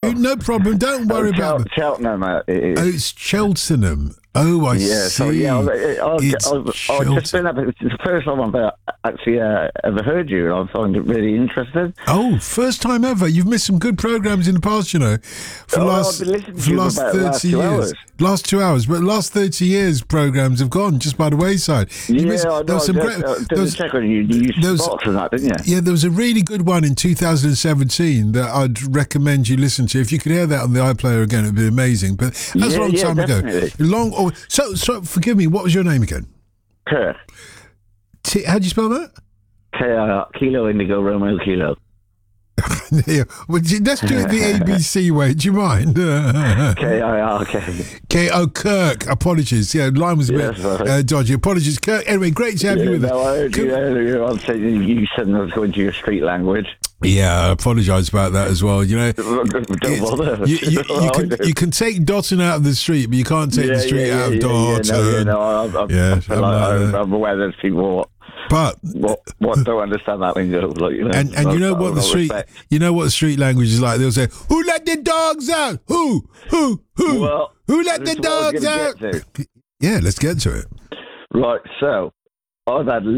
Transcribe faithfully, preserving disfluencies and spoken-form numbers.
you. No problem. Don't worry oh, about it. Cheltenham. Uh, it Oh, it's Cheltenham. Oh, I yeah, see. so yeah, I, I, It's I, I, I've just been up. It's the first time I've uh, actually uh, ever heard you, and I find it really interesting. Oh, first time ever. You've missed some good programs in the past, you know. For Oh, last, I've been listening to for you last about thirty the last two years. hours. Last two hours, but last thirty years programs have gone just by the wayside. You Yeah, missed- I know. there was I some did, great. uh, there did was- a check on you. You used there was- spots and that, didn't you? Yeah, there was a really good one in two thousand seventeen that I'd recommend you listen to. If you could hear that on the iPlayer again, it'd be amazing. But that's Yeah, a long yeah, time definitely. ago. Long. Oh, so, so forgive me. What was your name again? Kirk. T- how do you spell that? K I R Kilo Indigo Romeo Kilo. Yeah. Well, do- let's do it the A B C way. Do you mind? K I R K. K. Oh, Kirk. Apologies. Yeah, line was a bit Yes, right. uh, dodgy. Apologies, Kirk. Anyway, great to have you Yeah, with no, I us. heard you Could- earlier on saying you said I was going to your street language. Yeah, I apologise about that as well. You know, Don't it's- bother. you, you, you I can do. you can take Dotton out of the street, but you can't take Yeah, the street yeah, out of yeah, Dotton. Yeah, no, yeah, no, I, I, Yeah, I feel I'm like like I'm, that. I'm aware there's people what, But what, what don't understand that lingo. Like, you know, and and you know what the street Respect. you know what the street language is like. They'll say, "Who let the dogs out? Who who who Well, who let the this is what I was dogs gonna out?" get to. Yeah, let's get to it. Right, so I've had